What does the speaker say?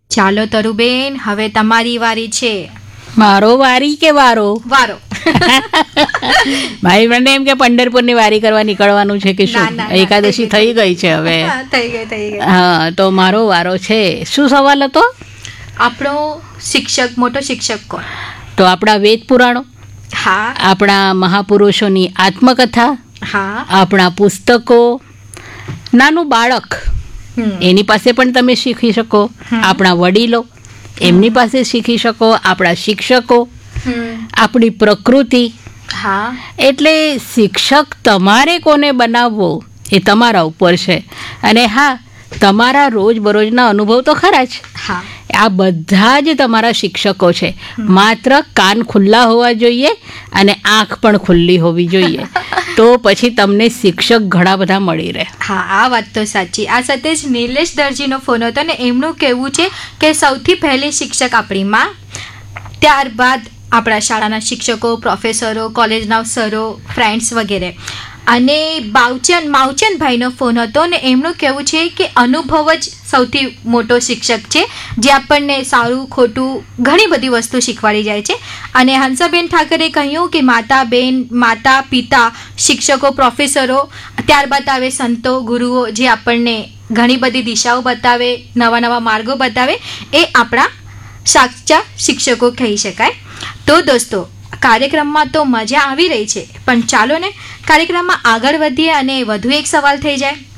ચાલો તરુબેન, હવે તમારી વારી છે. મારો વારી કે વારો? વારો. ભાઈ મને એમ કે પંઢરપુરની વારી કરવા નીકળવાનું છે કે શું? એકાદશી થઈ ગઈ છે હવે. થઈ ગઈ. હા, તો મારો વારો છે. શું સવાલ હતો? આપણો શિક્ષક, મોટો શિક્ષક કોણ? તો આપણા વેદ પુરાણો, હા, આપણા મહાપુરુષોની આત્મકથા, હા, આપણા પુસ્તકો, નાનું બાળક એની પાસે પણ તમે શીખી શકો, આપણા વડીલો એમની પાસે શીખી શકો, આપણા શિક્ષકો, આપણી પ્રકૃતિ. હા, એટલે શિક્ષક તમારે કોને બનાવવો એ તમારા ઉપર છે. અને હા, તમારા રોજબરોજના અનુભવ તો ખરા જ. હા, આ બધા જ તમારા શિક્ષકો છે. માત્ર કાન ખુલ્લા હોવા જોઈએ અને આંખ પણ ખુલ્લી હોવી જોઈએ, તો પછી તમને શિક્ષક ઘણા બધા મળી રહે. હા, આ વાત તો સાચી. આ સાથે જ નિલેશ દરજીનો ફોન હતો ને એમનું કહેવું છે કે સૌથી પહેલી શિક્ષક આપણી માં, ત્યારબાદ આપણા શાળાના શિક્ષકો, પ્રોફેસરો, કોલેજના સરો, ફ્રેન્ડ્સ વગેરે. અને માવચંદભાઈનો ફોન હતો ને એમનું કહેવું છે કે અનુભવ જ સૌથી મોટો શિક્ષક છે, જે આપણને સારું ખોટું ઘણી બધી વસ્તુ શીખવાડી જાય છે. અને હંસાબેન ઠાકરે કહ્યું કે માતા પિતા, શિક્ષકો, પ્રોફેસરો, ત્યારબાદ આવે સંતો, ગુરુઓ, જે આપણને ઘણી બધી દિશાઓ બતાવે, નવા નવા માર્ગો બતાવે, એ આપણા સાચા શિક્ષકો કહી શકાય. તો દોસ્તો, કાર્યક્રમમાં તો મજા આવી રહી છે, પણ ચાલો ને કાર્યક્રમમાં આગળ વધીએ અને વધુ એક સવાલ થઈ જાય.